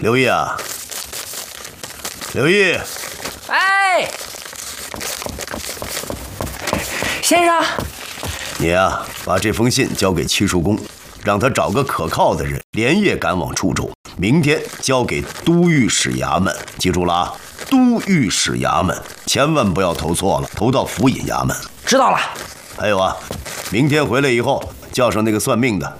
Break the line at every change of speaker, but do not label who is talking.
刘毅啊，刘毅，
哎，先生，
你呀，把这封信交给戚叔公，让他找个可靠的人，连夜赶往处州，明天交给都御史衙门。记住了啊，都御史衙门，千万不要投错了，投到府尹衙门。
知道了。
还有啊，明天回来以后，叫上那个算命的，